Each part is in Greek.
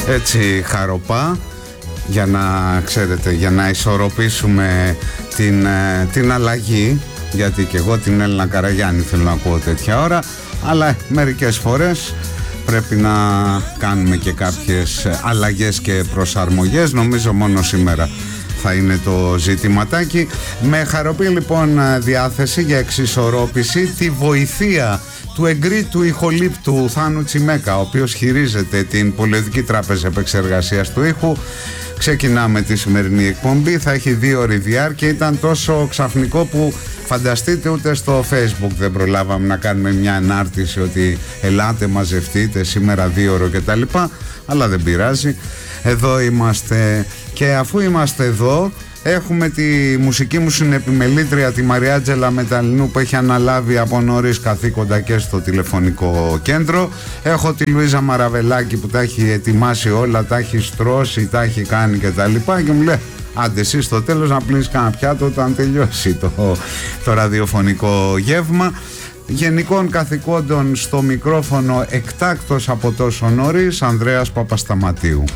έτσι χαροπά, για να ξέρετε, για να ισορροπήσουμε την αλλαγή, γιατί και εγώ την Έλληνα Καραγιάννη θέλω να ακούω τέτοια ώρα, αλλά μερικές φορές πρέπει να κάνουμε και κάποιες αλλαγές και προσαρμογές. Νομίζω μόνο σήμερα θα είναι το ζητηματάκι. Με χαροπή λοιπόν διάθεση για εξισορρόπηση, τη βοηθεία του εγκρίτου ηχολήπτου Θάνου Τσιμέκα, ο οποίος χειρίζεται την Πολυεδρική Τράπεζα Επεξεργασίας του Ήχου. Ξεκινάμε τη σημερινή εκπομπή, θα έχει 2 ώρες διάρκεια. Ήταν τόσο ξαφνικό που φανταστείτε ούτε στο Facebook δεν προλάβαμε να κάνουμε μια ανάρτηση ότι ελάτε μαζευτείτε σήμερα 2 ώρες κτλ, αλλά δεν πειράζει, εδώ είμαστε. Και αφού είμαστε εδώ, έχουμε τη μουσική μου συνεπιμελήτρια, τη Μαριάτζελα Μεταλλινού, που έχει αναλάβει από νωρίς καθήκοντα και στο τηλεφωνικό κέντρο. Έχω τη Λουίζα Μαραβελάκη που τα έχει ετοιμάσει όλα, τα έχει στρώσει, τα έχει κάνει κτλ. Και μου λέει, άντε εσύ στο τέλος να πλύνεις κανένα πιάτο όταν τελειώσει το ραδιοφωνικό γεύμα. Γενικών καθηκόντων στο μικρόφωνο, εκτάκτος από τόσο νωρίς, Ανδρέας Παπασταματίου.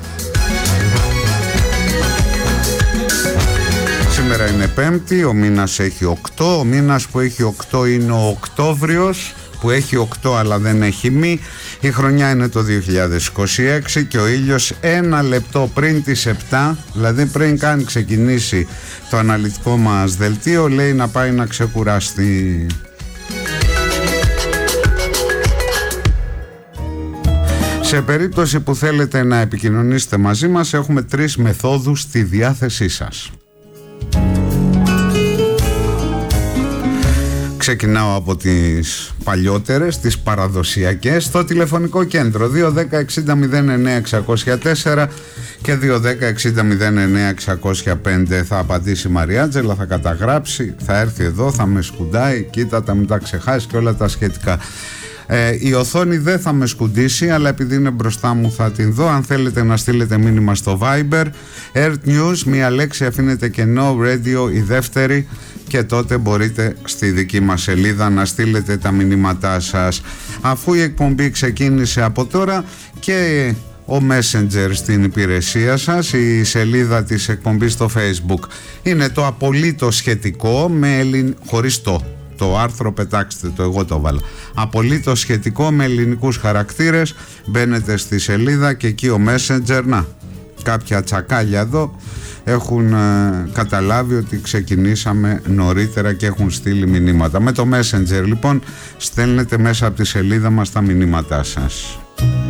Σήμερα είναι Πέμπτη, ο μήνας έχει 8, ο μήνας που έχει 8 είναι ο Οκτώβριος, που έχει 8 αλλά δεν έχει μη. Η χρονιά είναι το 2026 και ο ήλιος 1 λεπτό πριν τις 7, δηλαδή πριν καν ξεκινήσει το αναλυτικό μας δελτίο, λέει να πάει να ξεκουραστεί. Σε περίπτωση που θέλετε να επικοινωνήσετε μαζί μας, έχουμε 3 μεθόδους στη διάθεσή σας. Ξεκινάω από τις παλιότερες, τις παραδοσιακές, στο τηλεφωνικό κέντρο 210-60-09-604 και 210-60-09-605. Θα απαντήσει η Μαριάτζελα, θα καταγράψει, θα έρθει εδώ, θα με σκουντάει, κοίτα τα μην τα ξεχάσει και όλα τα σχετικά. Η οθόνη δεν θα με σκουντήσει, αλλά επειδή είναι μπροστά μου θα την δω. Αν θέλετε να στείλετε μήνυμα στο Viber, Earth News, μία λέξη αφήνετε κενό, Radio η δεύτερη, και τότε μπορείτε στη δική μας σελίδα να στείλετε τα μηνύματά σας. Αφού η εκπομπή ξεκίνησε από τώρα, και ο Messenger στην υπηρεσία σας, η σελίδα της εκπομπής στο Facebook είναι το απολύτως σχετικό με χωρίς το άρθρο, πετάξτε το, εγώ το βάλα. Απολύτως σχετικό με ελληνικούς χαρακτήρες. Μπαίνετε στη σελίδα και εκεί ο Messenger, να, κάποια τσακάλια εδώ έχουν καταλάβει ότι ξεκινήσαμε νωρίτερα και έχουν στείλει μηνύματα. Με το Messenger λοιπόν στέλνετε μέσα από τη σελίδα μας τα μηνύματά σας.